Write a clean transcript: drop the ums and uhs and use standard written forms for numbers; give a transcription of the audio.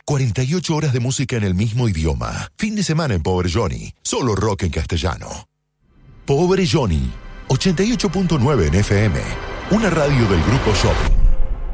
48 horas de música en el mismo idioma. Fin de semana en Pobre Johnny. Solo rock en castellano. Pobre Johnny. 88.9 en FM. Una radio del Grupo Shopping.